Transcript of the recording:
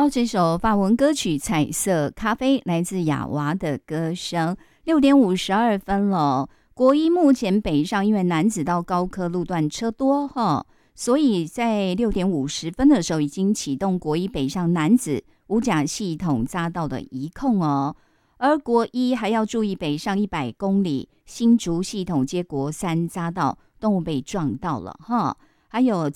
哦，这首法文歌曲《彩色咖啡》来自雅娃的歌声。6:52了。国一目前北上，因为男子到高科路段车多哈，所以在6:50的时候已经启动国一北上男子无甲系统匝道的移控哦。而国一还要注意北上100公里新竹系统接国三匝道，动物被撞到了哈。还有